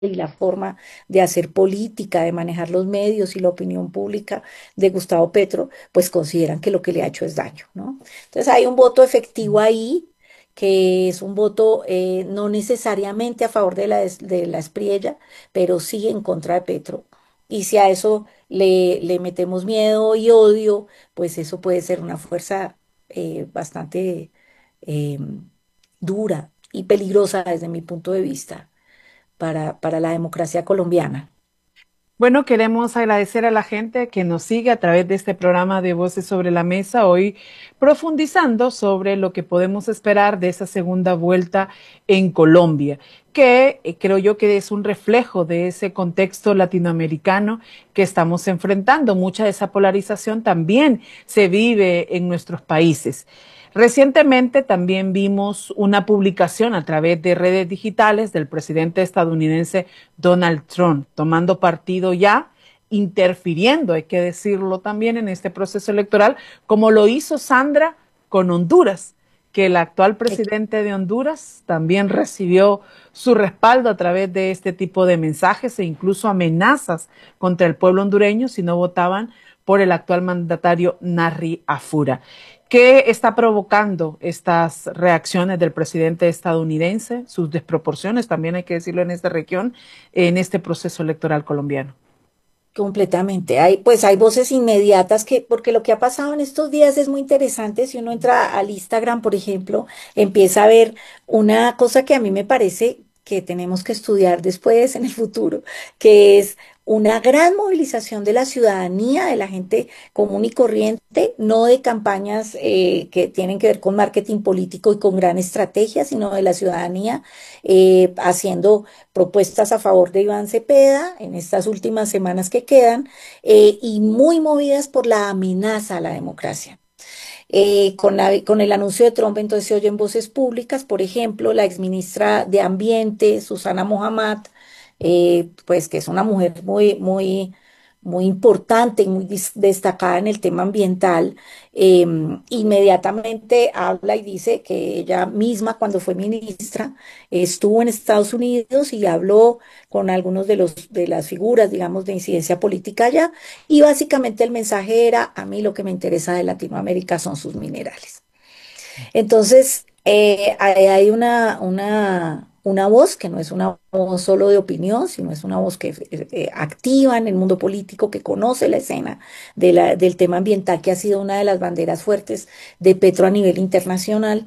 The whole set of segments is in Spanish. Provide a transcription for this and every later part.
y la forma de hacer política, de manejar los medios y la opinión pública de Gustavo Petro, pues consideran que lo que le ha hecho es daño, ¿no? Entonces hay un voto efectivo ahí, que es un voto no necesariamente a favor de la Espriella, pero sí en contra de Petro. Y si a eso le metemos miedo y odio, pues eso puede ser una fuerza bastante eh, dura y peligrosa desde mi punto de vista para la democracia colombiana. Bueno, queremos agradecer a la gente que nos sigue a través de este programa de Voces sobre la Mesa, hoy profundizando sobre lo que podemos esperar de esa segunda vuelta en Colombia, que creo yo que es un reflejo de ese contexto latinoamericano que estamos enfrentando. Mucha de esa polarización también se vive en nuestros países. Recientemente también vimos una publicación a través de redes digitales del presidente estadounidense Donald Trump, tomando partido ya, interfiriendo, hay que decirlo también, en este proceso electoral, como lo hizo Sandra con Honduras, que el actual presidente de Honduras también recibió su respaldo a través de este tipo de mensajes e incluso amenazas contra el pueblo hondureño si no votaban por el actual mandatario Narri Afura. ¿Qué está provocando estas reacciones del presidente estadounidense, sus desproporciones, también hay que decirlo en esta región, en este proceso electoral colombiano? Completamente. Pues hay voces inmediatas porque lo que ha pasado en estos días es muy interesante. Si uno entra al Instagram, por ejemplo, empieza a ver una cosa que a mí me parece que tenemos que estudiar después en el futuro, que es una gran movilización de la ciudadanía, de la gente común y corriente, no de campañas que tienen que ver con marketing político y con gran estrategia, sino de la ciudadanía haciendo propuestas a favor de Iván Cepeda en estas últimas semanas que quedan y muy movidas por la amenaza a la democracia. Con el anuncio de Trump, entonces se oyen voces públicas, por ejemplo, la exministra de Ambiente, Susana Mohammad, pues que es una mujer muy importante y muy destacada en el tema ambiental, eh, inmediatamente habla y dice que ella misma, cuando fue ministra, estuvo en Estados Unidos y habló con algunos de las figuras, digamos, de incidencia política allá, y básicamente el mensaje era, a mí lo que me interesa de Latinoamérica son sus minerales. Entonces, hay una voz que no es una voz solo de opinión, sino es una voz que activa en el mundo político, que conoce la escena del tema ambiental, que ha sido una de las banderas fuertes de Petro a nivel internacional.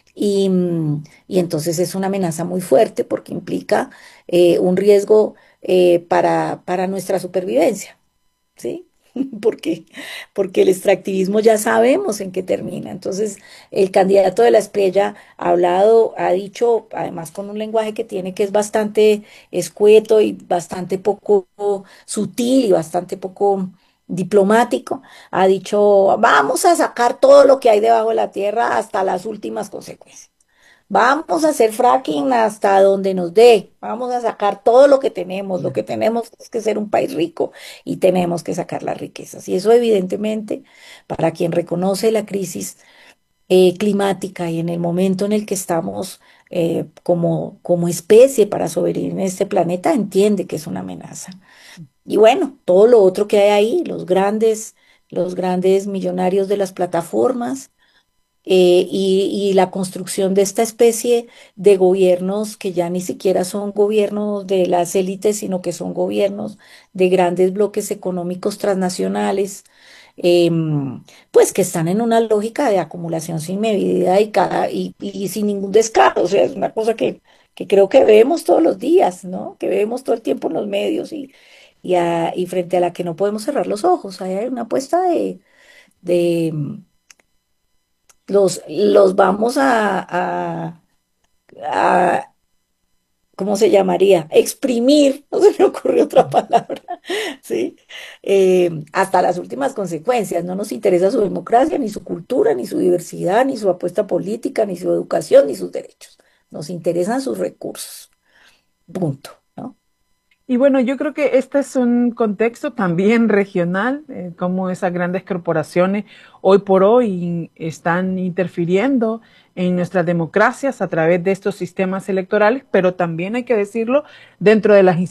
Y entonces es una amenaza muy fuerte porque implica un riesgo para nuestra supervivencia. ¿Sí? Porque, porque el extractivismo ya sabemos en qué termina. Entonces, el candidato de la Espriella ha hablado, ha dicho, además con un lenguaje que tiene que es bastante escueto y bastante poco sutil y bastante poco diplomático, ha dicho, vamos a sacar todo lo que hay debajo de la tierra hasta las últimas consecuencias. Vamos a hacer fracking hasta donde nos dé. Vamos a sacar todo lo que tenemos. Lo que tenemos es que ser un país rico y tenemos que sacar las riquezas. Y eso evidentemente, para quien reconoce la crisis climática y en el momento en el que estamos como especie para sobrevivir en este planeta, entiende que es una amenaza. Y bueno, todo lo otro que hay ahí, los grandes millonarios de las plataformas y la construcción de esta especie de gobiernos que ya ni siquiera son gobiernos de las élites, sino que son gobiernos de grandes bloques económicos transnacionales, pues que están en una lógica de acumulación sin medida y sin ningún descaro. O sea, es una cosa que creo que vemos todos los días, ¿no? Que vemos todo el tiempo en los medios y frente a la que no podemos cerrar los ojos. Ahí hay una apuesta de los vamos a, ¿cómo se llamaría? Exprimir, no se me ocurre otra palabra, ¿sí? Hasta las últimas consecuencias. No nos interesa su democracia, ni su cultura, ni su diversidad, ni su apuesta política, ni su educación, ni sus derechos. Nos interesan sus recursos. Punto, ¿no? Y bueno, yo creo que este es un contexto también regional, como esas grandes corporaciones hoy por hoy están interfiriendo en nuestras democracias a través de estos sistemas electorales, pero también hay que decirlo, dentro de las